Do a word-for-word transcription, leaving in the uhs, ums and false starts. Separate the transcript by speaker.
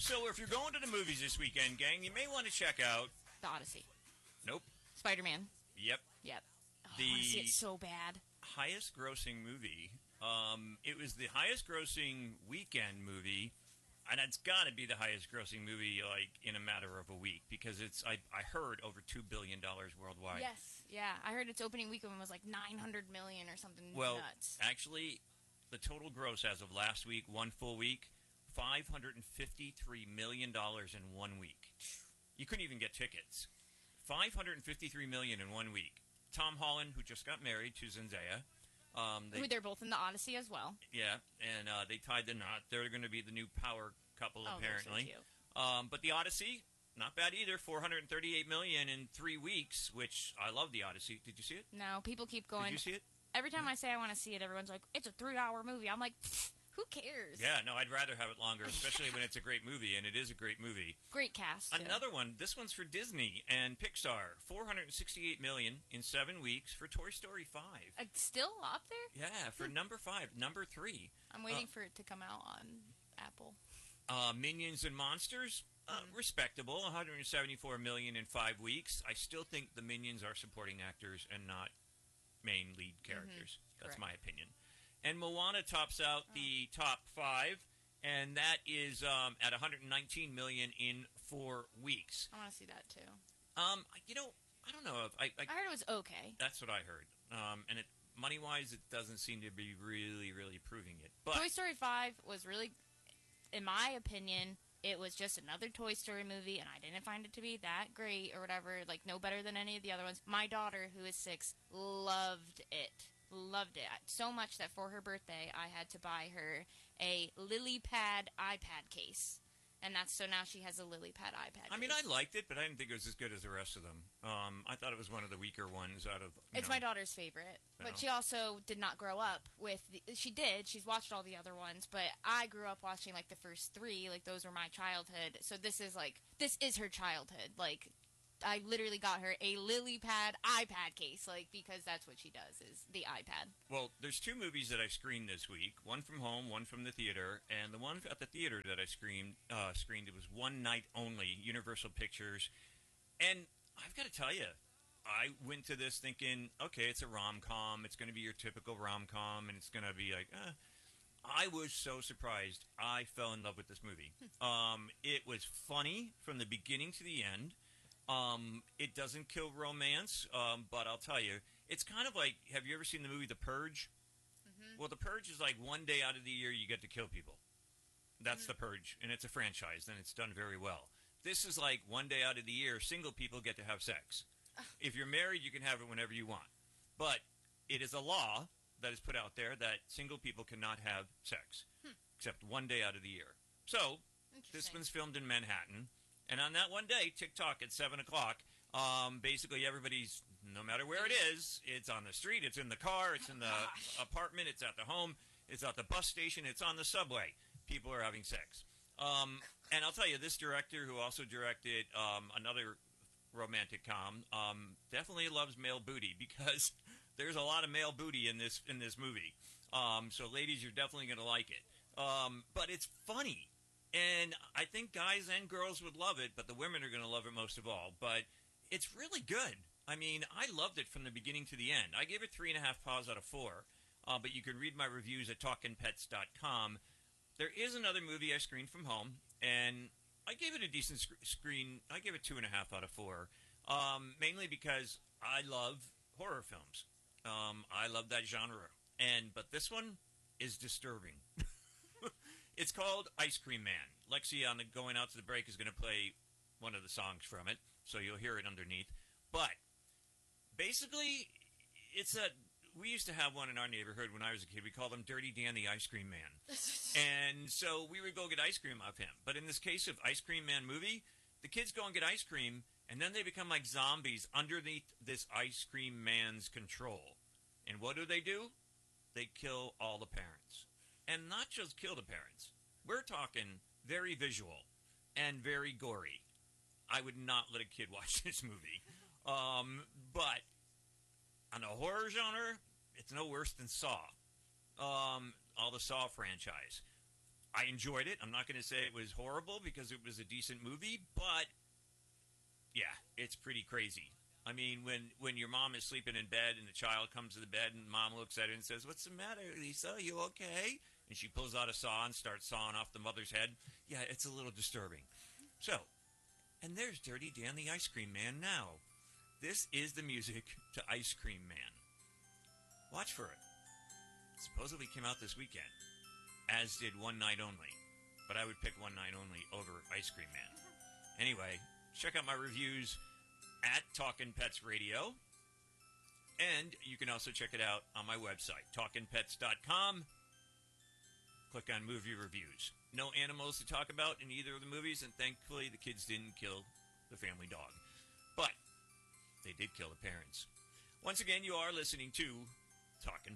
Speaker 1: So if you're going to the movies this weekend, gang, you may want to check out...
Speaker 2: The Odyssey.
Speaker 1: Nope.
Speaker 2: Spider-Man.
Speaker 1: Yep.
Speaker 2: Yep. Oh,
Speaker 1: the
Speaker 2: I want to see it so bad.
Speaker 1: highest grossing movie. Um, it was the highest grossing weekend movie, and it's got to be the highest grossing movie like in a matter of a week because it's I, I heard over two billion dollars worldwide.
Speaker 2: Yes, yeah. I heard its opening weekend was like nine hundred million dollars or something
Speaker 1: well,
Speaker 2: nuts.
Speaker 1: Actually, the total gross as of last week, one full week, five hundred fifty-three million dollars in one week. You couldn't even get tickets. five hundred fifty-three million dollars in one week. Tom Holland, who just got married to Zendaya. Um, they,
Speaker 2: Who they're both in the Odyssey as well.
Speaker 1: Yeah, and uh, they tied the knot. They're going to be the new power couple,
Speaker 2: oh,
Speaker 1: apparently.
Speaker 2: They're so cute.
Speaker 1: Um, but the Odyssey, not bad either. four hundred thirty-eight million dollars in three weeks, which I love the Odyssey. Did you see it?
Speaker 2: No, people keep going.
Speaker 1: Did you see it?
Speaker 2: Every time I say I want to see it, everyone's like, it's a three-hour movie. I'm like, who cares?
Speaker 1: Yeah, no, I'd rather have it longer, especially when it's a great movie, and it is a great movie.
Speaker 2: Great cast. Too.
Speaker 1: Another one, this one's for Disney and Pixar. four hundred sixty-eight million dollars in seven weeks for Toy Story five.
Speaker 2: Uh, still up there?
Speaker 1: Yeah, for number five. Number three.
Speaker 2: I'm waiting
Speaker 1: uh,
Speaker 2: for it to come out on Apple.
Speaker 1: Uh, Minions and Monsters, uh, mm. respectable. one hundred seventy-four million dollars in five weeks. I still think the Minions are supporting actors and not main lead characters. Mm-hmm. That's
Speaker 2: Correct.
Speaker 1: my opinion. And Moana tops out oh. the top five, and that is um, at one hundred nineteen million dollars in four weeks.
Speaker 2: I want to see that too.
Speaker 1: Um, you know, I don't know if I. I,
Speaker 2: I heard it was okay.
Speaker 1: That's what I heard. Um, and it money wise, it doesn't seem to be really, really proving it. But
Speaker 2: Toy Story five was really, in my opinion, it was just another Toy Story movie, and I didn't find it to be that great or whatever. Like no better than any of the other ones. My daughter, who is six, loved it. Loved it so much that for her birthday I had to buy her a LilyPad iPad case, and that's so now she has a LilyPad iPad case.
Speaker 1: I mean, I liked it, but I didn't think it was as good as the rest of them. Um, I thought it was one of the weaker ones out of.
Speaker 2: It's
Speaker 1: know,
Speaker 2: my daughter's favorite,
Speaker 1: you
Speaker 2: but
Speaker 1: know.
Speaker 2: she also did not grow up with. The, she did. She's watched all the other ones, but I grew up watching like the first three. Like those were my childhood. So this is like this is her childhood. Like. I literally got her a LilyPad iPad case, like, because that's what she does, is the iPad.
Speaker 1: Well, there's two movies that I screened this week, one from home, one from the theater, and the one at the theater that I screened, uh, screened it was one night only, Universal Pictures, and I've got to tell you, I went to this thinking, okay, it's a rom-com, it's going to be your typical rom-com, and it's going to be like, eh. I was so surprised. I fell in love with this movie. um, it was funny from the beginning to the end. Um, it doesn't kill romance, um, but I'll tell you, it's kind of like, have you ever seen the movie The Purge? Mm-hmm. Well, The Purge is like one day out of the year you get to kill people. That's mm-hmm. The Purge, and it's a franchise, and it's done very well. This is like one day out of the year, single people get to have sex. If you're married, you can have it whenever you want. But it is a law that is put out there that single people cannot have sex, hmm. except one day out of the year. So, this one's filmed in Manhattan. And on that one day, TikTok at seven o'clock, um, basically everybody's, no matter where it is, it's on the street, it's in the car, it's in the Gosh. apartment, it's at the home, it's at the bus station, it's on the subway. People are having sex. Um, and I'll tell you, this director, who also directed um, another romantic com, um, definitely loves male booty, because there's a lot of male booty in this in this movie. Um, so ladies, you're definitely going to like it. Um, but it's funny. And I think guys and girls would love it, but the women are going to love it most of all. But it's really good. I mean, I loved it from the beginning to the end. I gave it three and a half paws out of four. Uh, but you can read my reviews at talkin pets dot com. There is another movie I screened from home, and I gave it a decent sc- screen. I gave it two and a half out of four, um, mainly because I love horror films. Um, I love that genre. And but this one is disturbing. It's called Ice Cream Man. Lexi, on the going out to the break, is going to play one of the songs from it, so you'll hear it underneath. But basically, it's a. We used to have one in our neighborhood when I was a kid. We called him Dirty Dan the Ice Cream Man, and so we would go get ice cream off him. But in this case of Ice Cream Man movie, the kids go and get ice cream, and then they become like zombies underneath this Ice Cream Man's control. And what do they do? They kill all the parents. And not just kill the parents. We're talking very visual and very gory. I would not let a kid watch this movie. Um, but on a horror genre, it's no worse than Saw. Um, all the Saw franchise. I enjoyed it. I'm not going to say it was horrible because it was a decent movie, but yeah, it's pretty crazy. I mean, when, when your mom is sleeping in bed and the child comes to the bed and mom looks at her and says, "What's the matter, Lisa? Are you okay?" And she pulls out a saw and starts sawing off the mother's head. Yeah, it's a little disturbing. So, and there's Dirty Dan the Ice Cream Man now. This is the music to Ice Cream Man. Watch for it. Supposedly came out this weekend, as did One Night Only. But I would pick One Night Only over Ice Cream Man. Anyway, check out my reviews at Talkin' Pets Radio. And you can also check it out on my website, talkin pets dot com. Click on movie reviews. No animals to talk about in either of the movies, and thankfully the kids didn't kill the family dog. But they did kill the parents. Once again, you are listening to Talkin'